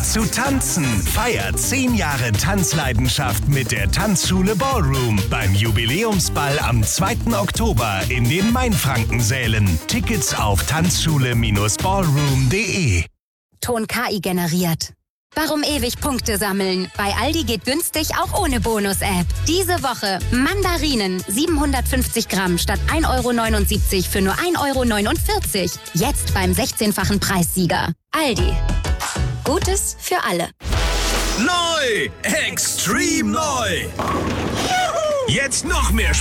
zu tanzen. Feiert 10 Jahre Tanzleidenschaft mit der Tanzschule Ballroom beim Jubiläumsball am 2. Oktober in den Mainfrankensälen. Tickets auf tanzschule-ballroom.de. Ton KI generiert. Warum ewig Punkte sammeln? Bei Aldi geht günstig auch ohne Bonus-App. Diese Woche Mandarinen 750 Gramm statt 1,79 € für nur 1,49 €. Jetzt beim 16-fachen Preissieger. Aldi. Gutes für alle. Neu! Extrem neu! Jetzt noch mehr